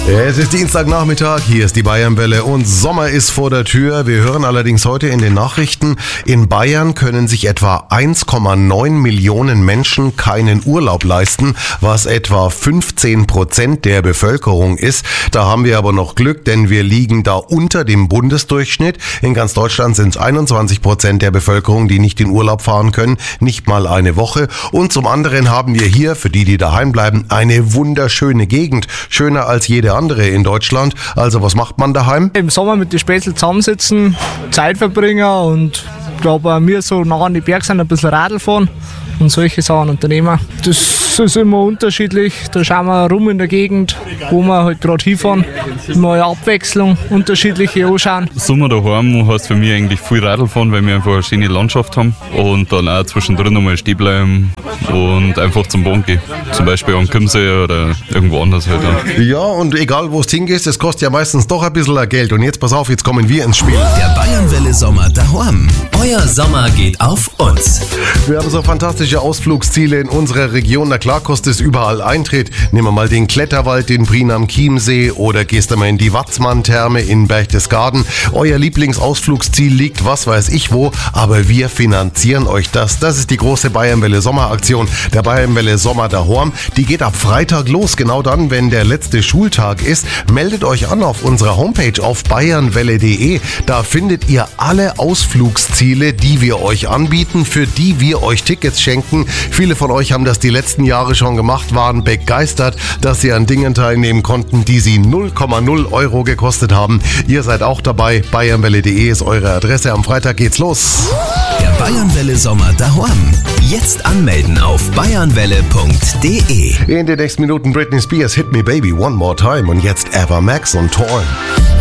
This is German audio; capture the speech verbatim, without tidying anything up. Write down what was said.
Es ist Dienstagnachmittag, hier ist die Bayernwelle und Sommer ist vor der Tür. Wir hören allerdings heute in den Nachrichten, in Bayern können sich etwa eins Komma neun Millionen Menschen keinen Urlaub leisten, was etwa fünfzehn Prozent der Bevölkerung ist. Da haben wir aber noch Glück, denn wir liegen da unter dem Bundesdurchschnitt. In ganz Deutschland sind es einundzwanzig Prozent der Bevölkerung, die nicht in Urlaub fahren können, nicht mal eine Woche. Und zum anderen haben wir hier, für die, die daheim bleiben, eine wunderschöne Gegend, schöner als jede andere in Deutschland. Also was macht man daheim? Im Sommer mit den Spätzl zusammensitzen, Zeit verbringen und ich glaube, wir so nah an die Berge sind, ein bisschen Radl fahren und solche Sachen unternehmen. Das ist immer unterschiedlich. Da schauen wir rum in der Gegend, wo wir halt gerade hinfahren. Immer eine Abwechslung, unterschiedliche anschauen. Sommer daheim heißt für mich eigentlich viel Radl fahren, weil wir einfach eine schöne Landschaft haben und dann auch zwischendrin nochmal stehen bleiben und einfach zum Boden gehen. Zum Beispiel am Chiemsee oder irgendwo anders halt. Ja, und egal wo es hingehst, es kostet ja meistens doch ein bisschen Geld. Und jetzt pass auf, jetzt kommen wir ins Spiel. Der Bayernwelle Sommer daheim. Euer Sommer geht auf uns. Wir haben so fantastische Ausflugsziele in unserer Region. Na klar kostet es überall Eintritt. Nehmen wir mal den Kletterwald in Prien am Chiemsee oder gehst du mal in die Watzmann-Therme in Berchtesgaden. Euer Lieblingsausflugsziel liegt was weiß ich wo, aber wir finanzieren euch das. Das ist die große Bayernwelle Sommeraktion, der Bayernwelle Sommer daheim. Die geht ab Freitag los, genau dann, wenn der letzte Schultag ist. Meldet euch an auf unserer Homepage auf bayernwelle punkt de. Da findet ihr alle Ausflugsziele, die wir euch anbieten, für die wir euch Tickets schenken. Viele von euch haben das die letzten Jahre schon gemacht, waren begeistert, dass sie an Dingen teilnehmen konnten, die sie null Komma null Euro gekostet haben. Ihr seid auch dabei. bayernwelle punkt de ist eure Adresse. Am Freitag geht's los. Der Bayernwelle Sommer daheim. Jetzt anmelden auf bayernwelle punkt de. In den nächsten Minuten Britney Spears Hit Me Baby One More Time und jetzt Ava Max und Torn.